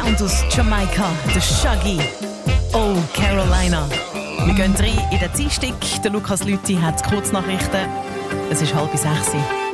kommt aus Jamaika, der Shaggy. Oh, Carolina. Wir gehen rein in den Dienstag. Der Lukas Lüthi hat Kurznachrichten. Es ist 5:30.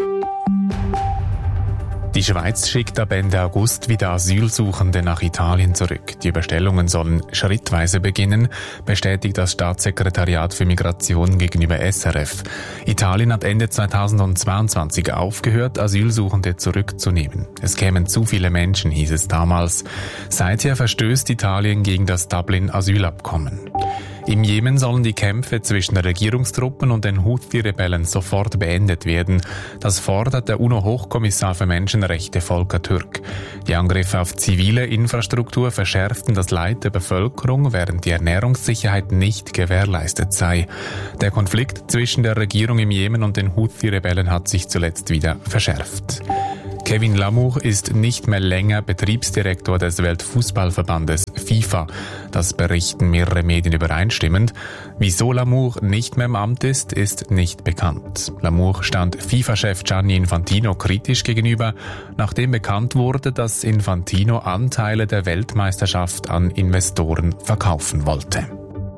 Die Schweiz schickt ab Ende August wieder Asylsuchende nach Italien zurück. Die Überstellungen sollen schrittweise beginnen, bestätigt das Staatssekretariat für Migration gegenüber SRF. Italien hat Ende 2022 aufgehört, Asylsuchende zurückzunehmen. Es kämen zu viele Menschen, hieß es damals. Seither verstößt Italien gegen das Dublin-Asylabkommen. Im Jemen sollen die Kämpfe zwischen den Regierungstruppen und den Houthi-Rebellen sofort beendet werden. Das fordert der UNO-Hochkommissar für Menschenrechte Volker Türk. Die Angriffe auf zivile Infrastruktur verschärften das Leid der Bevölkerung, während die Ernährungssicherheit nicht gewährleistet sei. Der Konflikt zwischen der Regierung im Jemen und den Houthi-Rebellen hat sich zuletzt wieder verschärft. Kevin Lamour ist nicht mehr länger Betriebsdirektor des Weltfußballverbandes FIFA. Das berichten mehrere Medien übereinstimmend. Wieso Lamour nicht mehr im Amt ist nicht bekannt. Lamour stand FIFA-Chef Gianni Infantino kritisch gegenüber, nachdem bekannt wurde, dass Infantino Anteile der Weltmeisterschaft an Investoren verkaufen wollte.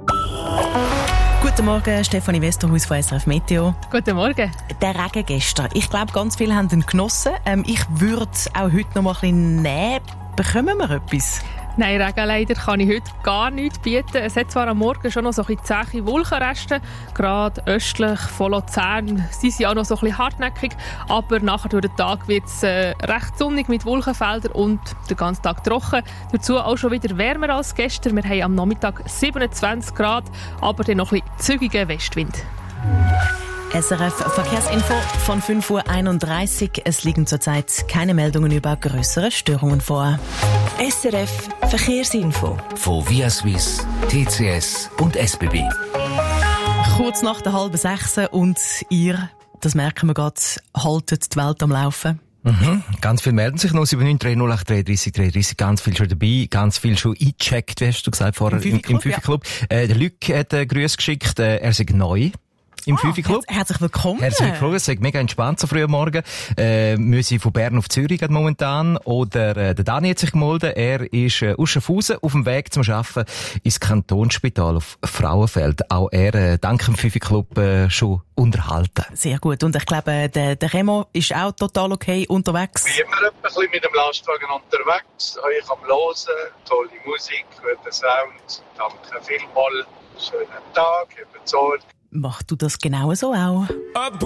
Guten Morgen, Stefanie Westerhuis von SRF Meteo. Guten Morgen. Der Regen gestern. Ich glaube, ganz viele haben ihn genossen. Ich würde auch heute noch mal ein bisschen nehmen. Bekommen wir etwas? Nein, Regen leider kann ich heute gar nichts bieten. Es hat zwar am Morgen schon noch so ein bisschen zähe Wolkenreste, gerade östlich von Luzern. Sie sind auch noch so ein bisschen hartnäckig, aber nachher durch den Tag wird es recht sonnig mit Wolkenfeldern und den ganzen Tag trocken. Dazu auch schon wieder wärmer als gestern. Wir haben am Nachmittag 27 Grad, aber dann noch ein bisschen zügiger Westwind. SRF Verkehrsinfo von 5:31 Uhr. Es liegen zurzeit keine Meldungen über grössere Störungen vor. SRF Verkehrsinfo von Via Suisse, TCS und SBB. Kurz nach der 5:30 und ihr, das merken wir gerade, haltet die Welt am Laufen. Ganz viel melden sich noch. 7930 ganz viel schon dabei, ganz viel schon eingecheckt, wie hast du gesagt vorher, im Fifi-Club. Ja. Der Luc hat Grüße geschickt, er sei neu im Fifi-Club. Herzlich willkommen. Herzlich willkommen. Es ist mega entspannt so früh am Morgen. Müssen von Bern auf Zürich momentan. Oder der Dani hat sich gemeldet. Er ist aus Schaffhausen auf dem Weg zum Arbeiten ins Kantonsspital auf Frauenfeld. Auch er dank dem Fifi-Club schon unterhalten. Sehr gut. Und ich glaube, der Remo ist auch total okay unterwegs. Wie immer ein bisschen mit dem Lastwagen unterwegs. Euch am Hören. Tolle Musik, guter Sound. Danke vielmals. Schönen Tag. Über Sorge. Machst du das genau so auch?